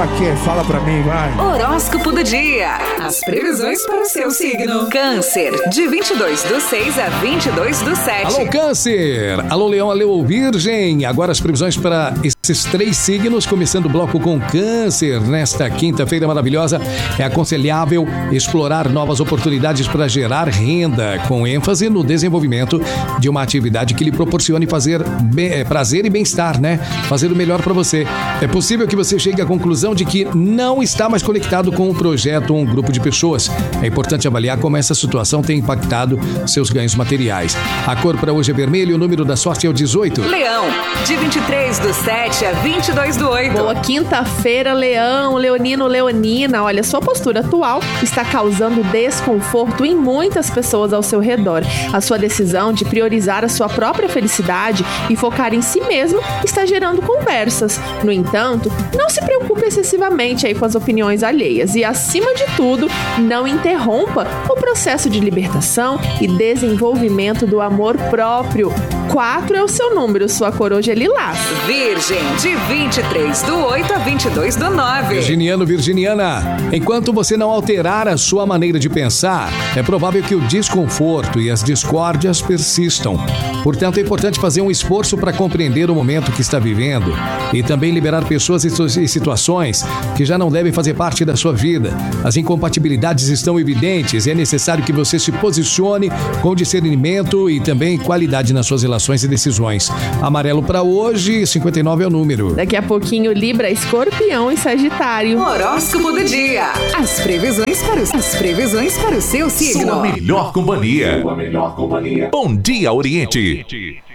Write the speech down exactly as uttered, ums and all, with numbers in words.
pra quê? Fala pra mim, vai. Horóscopo do dia. As previsões para o seu signo. Câncer, de vinte e dois do seis a vinte e dois do sete. Alô, Câncer! Alô, Leão, alô, Virgem! Agora as previsões para esses três signos, começando o bloco com Câncer. Nesta quinta-feira maravilhosa, é aconselhável explorar novas oportunidades para gerar renda, com ênfase no desenvolvimento de uma atividade que lhe proporcione fazer bem, prazer e bem-estar, né? Fazer o melhor para você. É possível que você chegue à conclusão de que não está mais conectado com um projeto ou um grupo de pessoas. É importante avaliar como essa situação tem impactado seus ganhos materiais. A cor para hoje é vermelho, o número da sorte é o dezoito. Leão, de vinte e três do sete a vinte e dois do oito. Boa quinta-feira, Leão, Leonino, Leonina. Olha, sua postura atual está causando desconforto em muitas pessoas ao seu redor. A sua decisão de priorizar a sua própria felicidade e focar em si mesmo está gerando conversas. No entanto, não se preocupe excessivamente aí com as opiniões alheias e, acima de tudo, não interrompa o processo de libertação e desenvolvimento do amor próprio. quatro é o seu número, sua cor hoje é lilás. Virgem, de vinte e três do oito a vinte e dois do nove. Virginiano, Virginiana, enquanto você não alterar a sua maneira de pensar, é provável que o desconforto e as discórdias persistam. Portanto, é importante fazer um esforço para compreender o momento que está vivendo e também liberar pessoas e situações que já não devem fazer parte da sua vida. As incompatibilidades estão evidentes e é necessário que você se posicione com discernimento e também qualidade nas suas relações e decisões. Amarelo para hoje, cinquenta e nove é o número. Daqui a pouquinho, Libra, Escorpião e Sagitário. Horóscopo do dia. As previsões para o, as previsões para o seu signo. Sua melhor companhia. Sua melhor companhia. Bom dia, Oriente.